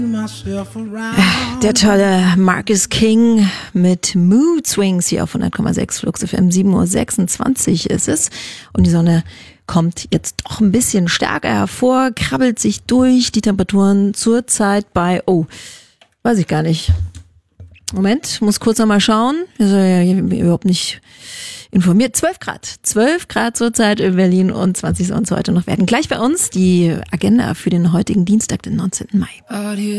Der tolle Marcus King mit Mood Swings hier auf 100,6 Flux FM. 7:26 Uhr ist es und die Sonne kommt jetzt doch ein bisschen stärker hervor, krabbelt sich durch. Die Temperaturen zurzeit bei, weiß ich gar nicht. Moment, muss kurz nochmal schauen. Wir sind ja hier überhaupt nicht informiert. 12 Grad. 12 Grad zurzeit in Berlin und 20 soll es heute noch werden. Gleich bei uns die Agenda für den heutigen Dienstag, den 19. Mai.